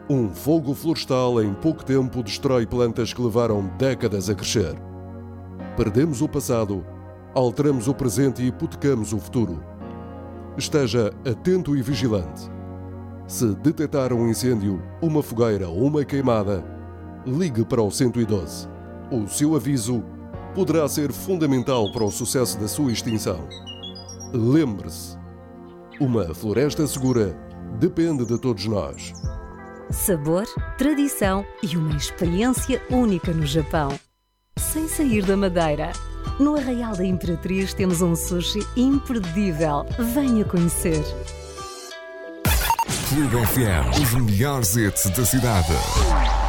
Um fogo florestal em pouco tempo destrói plantas que levaram décadas a crescer. Perdemos o passado, alteramos o presente e hipotecamos o futuro. Esteja atento e vigilante. Se detectar um incêndio, uma fogueira ou uma queimada, ligue para o 112. O seu aviso poderá ser fundamental para o sucesso da sua extinção. Lembre-se, uma floresta segura depende de todos nós. Sabor, tradição e uma experiência única no Japão. Sem sair da Madeira. No Arraial da Imperatriz temos um sushi imperdível. Venha conhecer. Clube FM, os melhores hits da cidade.